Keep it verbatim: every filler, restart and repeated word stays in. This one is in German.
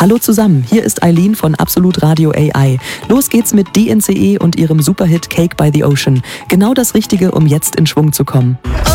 Hallo zusammen, hier ist Eileen von Absolut Radio A I. Los geht's mit D N C E und ihrem Superhit Cake by the Ocean. Genau das Richtige, um jetzt in Schwung zu kommen.